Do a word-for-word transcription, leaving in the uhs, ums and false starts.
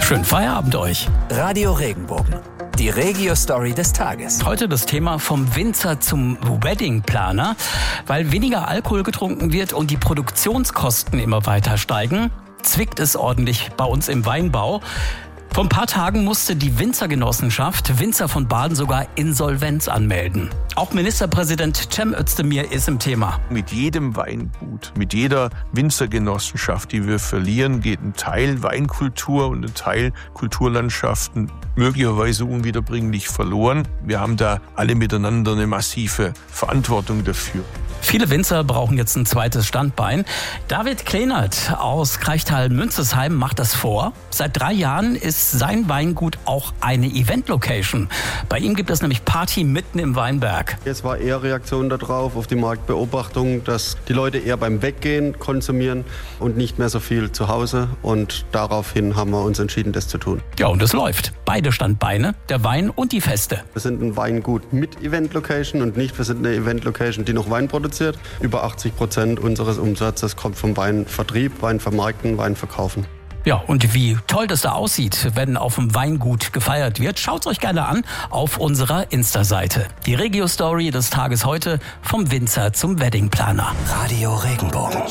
Schönen Feierabend euch. Radio Regenbogen, die Regio-Story des Tages. Heute das Thema vom Winzer zum Weddingplaner. Weil weniger Alkohol getrunken wird und die Produktionskosten immer weiter steigen, zwickt es ordentlich bei uns im Weinbau. Vor ein paar Tagen musste die Winzergenossenschaft Winzer von Baden sogar Insolvenz anmelden. Auch Ministerpräsident Cem Özdemir ist im Thema. Mit jedem Weingut, mit jeder Winzergenossenschaft, die wir verlieren, geht ein Teil Weinkultur und ein Teil Kulturlandschaften möglicherweise unwiederbringlich verloren. Wir haben da alle miteinander eine massive Verantwortung dafür. Viele Winzer brauchen jetzt ein zweites Standbein. David Kleinert aus Krechtal-Münzesheim macht das vor. Seit drei Jahren ist sein Weingut auch eine Event-Location. Bei ihm gibt es nämlich Party mitten im Weinberg. Jetzt war eher Reaktion darauf, auf die Marktbeobachtung, dass die Leute eher beim Weggehen konsumieren und nicht mehr so viel zu Hause. Und daraufhin haben wir uns entschieden, das zu tun. Ja, und es läuft. Beide Standbeine, der Wein und die Feste. Wir sind ein Weingut mit Event-Location und nicht, wir sind eine Event-Location, die noch Wein produziert. Über achtzig Prozent unseres Umsatzes kommt vom Weinvertrieb, Weinvermarkten, Weinverkaufen. Ja, und wie toll das da aussieht, wenn auf dem Weingut gefeiert wird, schaut's euch gerne an auf unserer Insta-Seite. Die Regio-Story des Tages heute vom Winzer zum Weddingplaner. Radio Regenbogen.